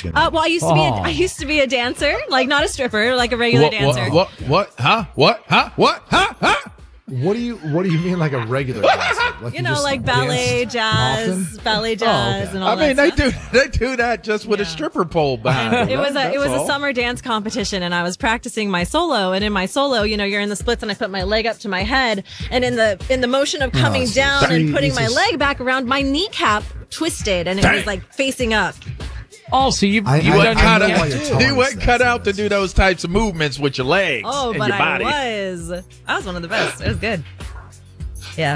Well, I used to be a dancer, like not a stripper, like a regular dancer. What? Huh? What do you mean like a regular dancer? Like like ballet, jazz, and all that stuff. they do that just with a stripper pole behind it. It was a summer dance competition, and I was practicing my solo. And in my solo, you're in the splits, and I put my leg up to my head, and in the motion of coming down and putting my leg back around, my kneecap twisted, and it was like facing up. Oh, so you went cut out to do those types of movements with your legs. Oh, and but your body. I was one of the best. It was good. Yeah.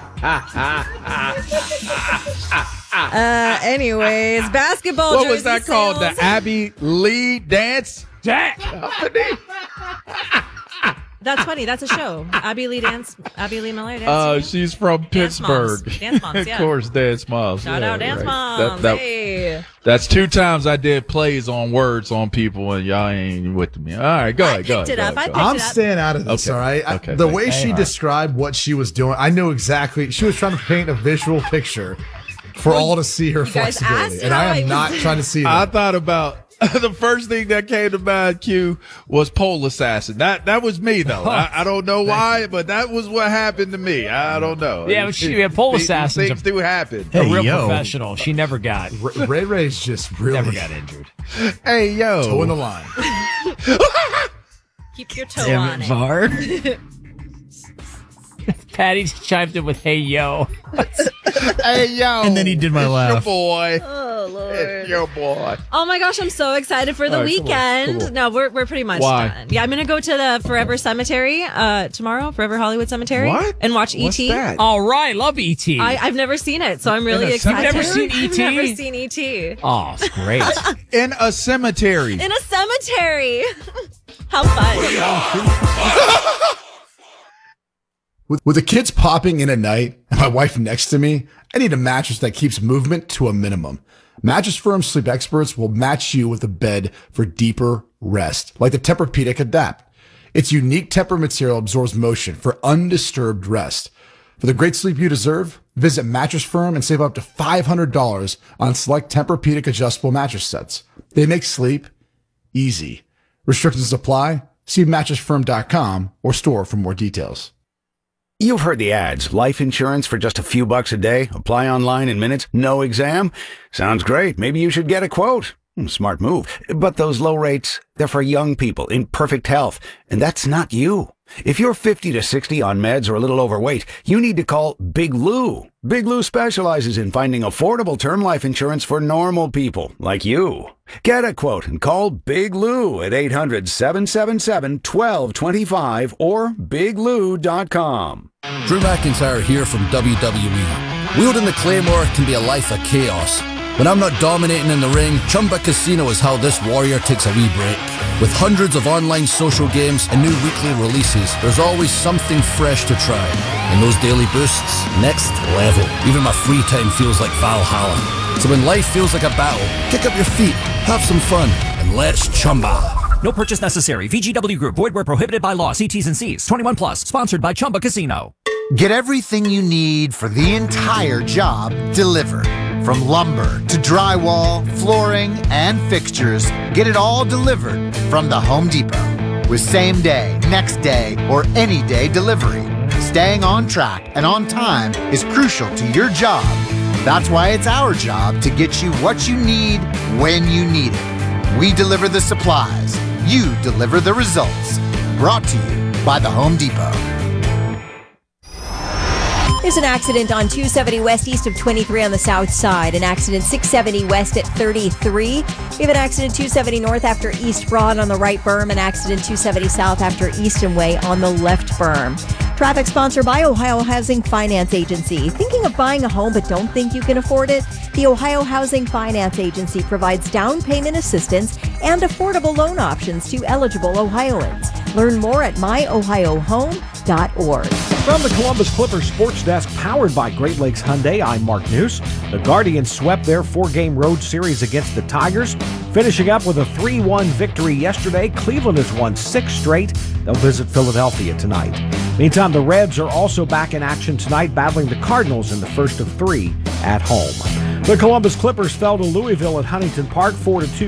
Anyways, basketball. What was that called? The Abby Lee dance? That's funny. That's a show. Abby Lee Miller dance. She's from Pittsburgh. Dance Moms, yeah. Of course, Dance Moms. Shout out Dance Moms. Hey. That's 2 times I did plays on words on people, and y'all ain't with me. All right, go ahead. I'm staying out of this, all right? The way she described what she was doing, I knew exactly. She was trying to paint a visual picture for all to see her flexibility. And I am not trying to see that. I thought about... the first thing that came to mind, Q, was pole assassin. That was me, though. I don't know why, but that was what happened to me. I don't know. Yeah, pole assassin. Things do happen. A real professional. She never got. Ray Ray's just really never got injured. Hey, yo. Toe in the line. Keep your toe on it. Var. Patty chimed in with, hey, yo. Hey, yo. And then he did my laugh. Your boy. Oh, Lord. It's your boy. Oh, my gosh. I'm so excited for the weekend. Come on. No, we're pretty much done. Yeah, I'm going to go to the Forever Cemetery tomorrow, Forever Hollywood Cemetery. What? And watch E.T. That? All right. Love E.T. I've never seen it, so I'm really excited. You've never seen E.T.? I've never seen E.T. Oh, it's great. In a cemetery. In a cemetery. How fun. With the kids popping in at night and my wife next to me, I need a mattress that keeps movement to a minimum. Mattress Firm Sleep Experts will match you with a bed for deeper rest, like the Tempur-Pedic Adapt. Its unique Tempur material absorbs motion for undisturbed rest. For the great sleep you deserve, visit Mattress Firm and save up to $500 on select Tempur-Pedic adjustable mattress sets. They make sleep easy. Restrictions apply. See mattressfirm.com or store for more details. You've heard the ads. Life insurance for just a few bucks a day. Apply online in minutes. No exam. Sounds great. Maybe you should get a quote. Smart move. But those low rates, they're for young people in perfect health. And that's not you. If you're 50 to 60 on meds or a little overweight, you need to call Big Lou. Big Lou specializes in finding affordable term life insurance for normal people like you. Get a quote and call Big Lou at 800-777-1225 or biglou.com. Drew McIntyre here from WWE. Wielding the Claymore can be a life of chaos. When I'm not dominating in the ring, Chumba Casino is how this warrior takes a wee break. With hundreds of online social games and new weekly releases, there's always something fresh to try. And those daily boosts, next level. Even my free time feels like Valhalla. So when life feels like a battle, kick up your feet, have some fun, and let's Chumba. No purchase necessary. VGW Group. Void where prohibited by law. See T's and C's. 21 plus. Sponsored by Chumba Casino. Get everything you need for the entire job delivered. From lumber to drywall, flooring, and fixtures, get it all delivered from the Home Depot. With same day, next day, or any day delivery. Staying on track and on time is crucial to your job. That's why it's our job to get you what you need when you need it. We deliver the supplies. You deliver the results. Brought to you by the Home Depot. There's an accident on 270 west east of 23 on the south side. An accident 670 west at 33. We have an accident 270 north after East Broad on the right berm. An accident 270 south after Easton Way on the left berm. Traffic sponsored by Ohio Housing Finance Agency. Thinking of buying a home but don't think you can afford it? The Ohio Housing Finance Agency provides down payment assistance and affordable loan options to eligible Ohioans. Learn more at myohiohome.org. From the Columbus Clippers Sports Desk, powered by Great Lakes Hyundai, I'm Mark News. The Guardians swept their 4-game road series against the Tigers, finishing up with a 3-1 victory yesterday. Cleveland has won 6 straight. They'll visit Philadelphia tonight. Meantime, the Reds are also back in action tonight, battling the Cardinals in the first of 3 at home. The Columbus Clippers fell to Louisville at Huntington Park 4-2.